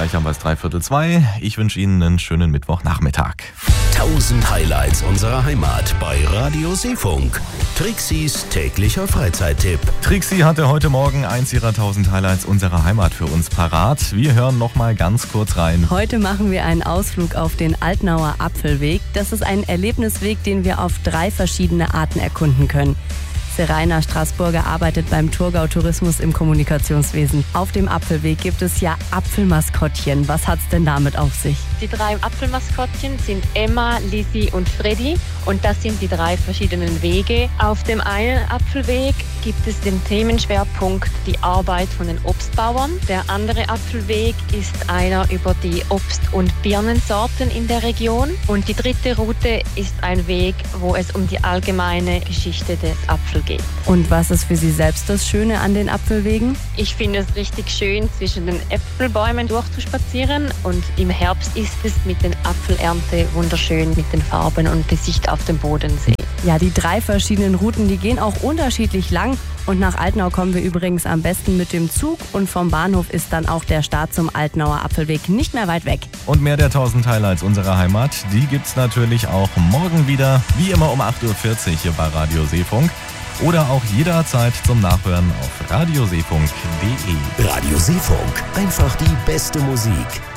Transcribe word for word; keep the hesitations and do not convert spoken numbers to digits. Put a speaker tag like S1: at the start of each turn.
S1: Gleich haben wir es dreiviertel zwei. Ich wünsche Ihnen einen schönen Mittwochnachmittag.
S2: tausend Highlights unserer Heimat bei Radio Seefunk. Trixis täglicher Freizeittipp.
S1: Trixi hatte heute Morgen eins ihrer tausend Highlights unserer Heimat für uns parat. Wir hören noch mal ganz kurz rein.
S3: Heute machen wir einen Ausflug auf den Altnauer Apfelweg. Das ist ein Erlebnisweg, den wir auf drei verschiedene Arten erkunden können. Seraina Straßburger arbeitet beim Thurgau Tourismus im Kommunikationswesen. Auf dem Apfelweg gibt es ja Apfelmaskottchen. Was hat's denn damit auf sich?
S4: Die drei Apfelmaskottchen sind Emma, Lisi und Freddy und das sind die drei verschiedenen Wege. Auf dem einen Apfelweg gibt es den Themenschwerpunkt die Arbeit von den Obstbauern. Der andere Apfelweg ist einer über die Obst- und Birnensorten in der Region. Und die dritte Route ist ein Weg, wo es um die allgemeine Geschichte des Apfels geht.
S3: Und was ist für Sie selbst das Schöne an den Apfelwegen?
S4: Ich finde es richtig schön, zwischen den Äpfelbäumen durchzuspazieren und im Herbst ist es mit den Apfelernte wunderschön mit den Farben und die Sicht auf den Bodensee.
S3: Ja, die drei verschiedenen Routen, die gehen auch unterschiedlich lang. Und nach Altnau kommen wir übrigens am besten mit dem Zug. Und vom Bahnhof ist dann auch der Start zum Altnauer Apfelweg nicht mehr weit weg.
S1: Und mehr der tausend Highlights unserer Heimat, die gibt's natürlich auch morgen wieder. Wie immer um acht Uhr vierzig hier bei Radio Seefunk. Oder auch jederzeit zum Nachhören auf radioseefunk punkt de.
S2: Radio Seefunk, einfach die beste Musik.